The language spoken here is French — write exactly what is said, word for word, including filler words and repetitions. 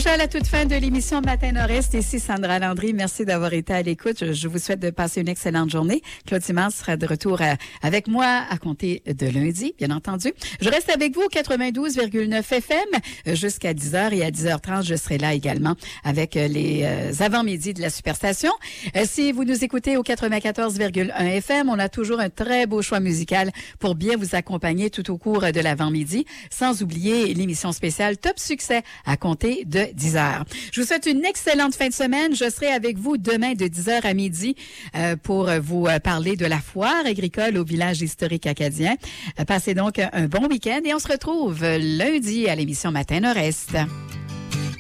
Déjà à la toute fin de l'émission Matin Nord-Est, ici Sandra Landry. Merci d'avoir été à l'écoute. Je, je vous souhaite de passer une excellente journée. Claude Simard sera de retour à, avec moi à compter de lundi, bien entendu. Je reste avec vous au quatre-vingt-douze virgule neuf F M jusqu'à dix heures et à dix heures trente, je serai là également avec les euh, avant-midi de la Superstation. Euh, si vous nous écoutez au quatre-vingt-quatorze virgule un F M, on a toujours un très beau choix musical pour bien vous accompagner tout au cours de l'avant-midi, sans oublier l'émission spéciale Top Succès à compter de dix heures. Je vous souhaite une excellente fin de semaine. Je serai avec vous demain de dix heures à midi euh, pour vous euh, parler de la foire agricole au village historique acadien. Euh, passez donc un bon week-end et on se retrouve lundi à l'émission Matin Nord-Est.